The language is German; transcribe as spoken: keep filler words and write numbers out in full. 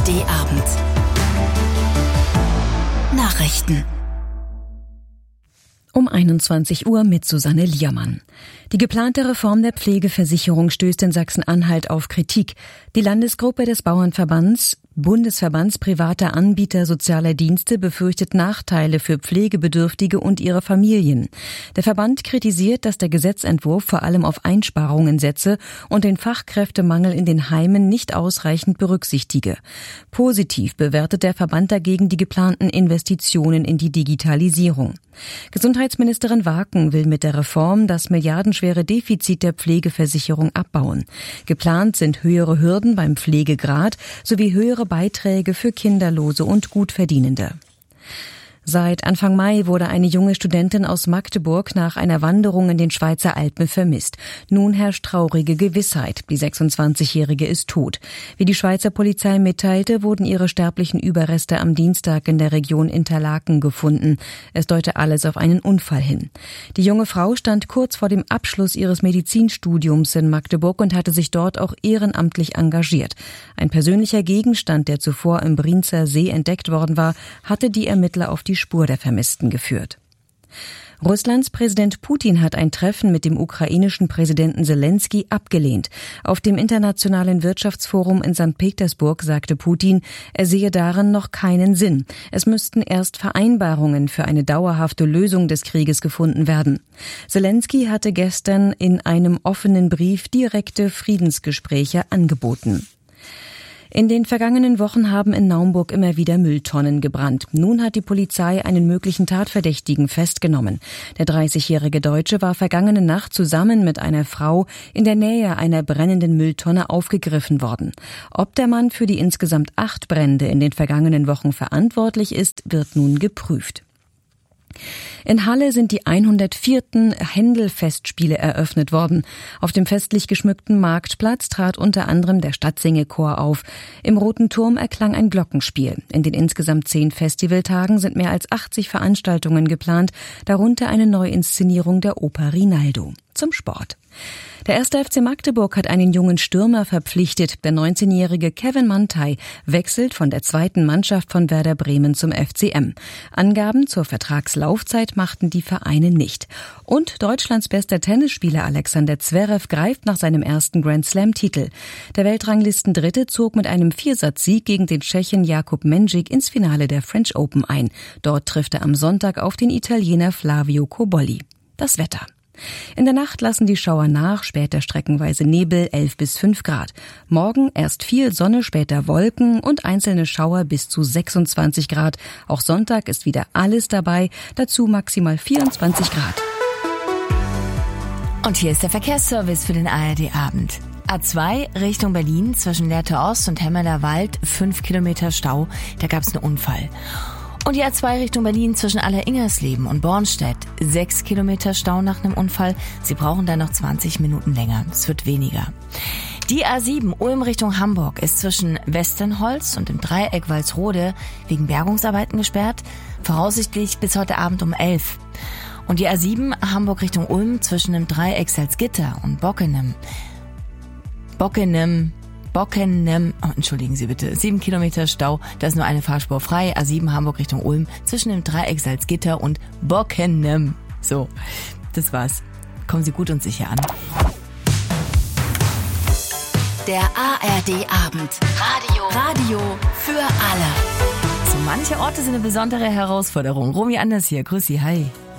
D-Abend. Nachrichten. Um einundzwanzig Uhr mit Susanne Liermann. Die geplante Reform der Pflegeversicherung stößt in Sachsen-Anhalt auf Kritik. Die Landesgruppe des Bauernverbands Bundesverbands privater Anbieter sozialer Dienste befürchtet Nachteile für Pflegebedürftige und ihre Familien. Der Verband kritisiert, dass der Gesetzentwurf vor allem auf Einsparungen setze und den Fachkräftemangel in den Heimen nicht ausreichend berücksichtige. Positiv bewertet der Verband dagegen die geplanten Investitionen in die Digitalisierung. Gesundheitsministerin Waken will mit der Reform das milliardenschwere Defizit der Pflegeversicherung abbauen. Geplant sind höhere Hürden beim Pflegegrad sowie höhere Beiträge für Kinderlose und Gutverdienende. Seit Anfang Mai wurde eine junge Studentin aus Magdeburg nach einer Wanderung in den Schweizer Alpen vermisst. Nun herrscht traurige Gewissheit. Die sechsundzwanzigjährige ist tot. Wie die Schweizer Polizei mitteilte, wurden ihre sterblichen Überreste am Dienstag in der Region Interlaken gefunden. Es deute alles auf einen Unfall hin. Die junge Frau stand kurz vor dem Abschluss ihres Medizinstudiums in Magdeburg und hatte sich dort auch ehrenamtlich engagiert. Ein persönlicher Gegenstand, der zuvor im Brienzer See entdeckt worden war, hatte die Ermittler auf die Spur der Vermissten geführt. Russlands Präsident Putin hat ein Treffen mit dem ukrainischen Präsidenten Zelensky abgelehnt. Auf dem Internationalen Wirtschaftsforum in Sankt Petersburg sagte Putin, er sehe darin noch keinen Sinn. Es müssten erst Vereinbarungen für eine dauerhafte Lösung des Krieges gefunden werden. Zelensky hatte gestern in einem offenen Brief direkte Friedensgespräche angeboten. In den vergangenen Wochen haben in Naumburg immer wieder Mülltonnen gebrannt. Nun hat die Polizei einen möglichen Tatverdächtigen festgenommen. Der dreißigjährige Deutsche war vergangene Nacht zusammen mit einer Frau in der Nähe einer brennenden Mülltonne aufgegriffen worden. Ob der Mann für die insgesamt acht Brände in den vergangenen Wochen verantwortlich ist, wird nun geprüft. In Halle sind die hundertvierten Händel-Festspiele eröffnet worden. Auf dem festlich geschmückten Marktplatz trat unter anderem der Stadtsingechor auf. Im Roten Turm erklang ein Glockenspiel. In den insgesamt zehn Festivaltagen sind mehr als achtzig Veranstaltungen geplant, darunter eine Neuinszenierung der Oper Rinaldo. Zum Sport. Der erste F C Magdeburg hat einen jungen Stürmer verpflichtet. Der neunzehnjährige Kevin Mantai wechselt von der zweiten Mannschaft von Werder Bremen zum F C M. Angaben zur Vertragslaufzeit machten die Vereine nicht. Und Deutschlands bester Tennisspieler Alexander Zverev greift nach seinem ersten Grand-Slam-Titel. Der Weltranglistendritte zog mit einem Viersatzsieg gegen den Tschechen Jakub Mendžić ins Finale der French Open ein. Dort trifft er am Sonntag auf den Italiener Flavio Cobolli. Das Wetter. In der Nacht lassen die Schauer nach, später streckenweise Nebel, elf bis fünf Grad. Morgen erst viel Sonne, später Wolken und einzelne Schauer bis zu sechsundzwanzig Grad. Auch Sonntag ist wieder alles dabei, dazu maximal vierundzwanzig Grad. Und hier ist der Verkehrsservice für den A R D-Abend. A zwei Richtung Berlin zwischen Lehrte Ost und Hemmeler Wald, fünf Kilometer Stau, da gab es einen Unfall. Und die A zwei Richtung Berlin zwischen Aller-Ingersleben und Bornstedt. Sechs Kilometer Stau nach einem Unfall. Sie brauchen dann noch zwanzig Minuten länger. Es wird weniger. Die A sieben Ulm Richtung Hamburg ist zwischen Westernholz und dem Dreieck Walsrode wegen Bergungsarbeiten gesperrt. Voraussichtlich bis heute Abend um elf. Und die A sieben Hamburg Richtung Ulm zwischen dem Dreieck Salzgitter und Bockenem. Bockenem. Bockenem, oh, entschuldigen Sie bitte, sieben Kilometer Stau, da ist nur eine Fahrspur frei, A sieben Hamburg Richtung Ulm, zwischen dem Dreieck Salzgitter und Bockenem. So, das war's. Kommen Sie gut und sicher an. Der A R D-Abend. Radio. Radio für alle. So manche Orte sind eine besondere Herausforderung. Romy Anders hier, grüß Sie, hi.